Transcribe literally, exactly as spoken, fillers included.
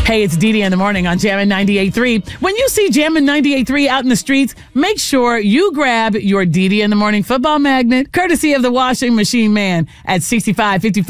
Hey, it's Dee Dee in the morning on Jammin' ninety-eight point three. When you see Jammin' ninety-eight point three out in the streets, make sure you grab your Dee Dee in the morning football magnet, courtesy of the washing machine man at sixty-five fifty-five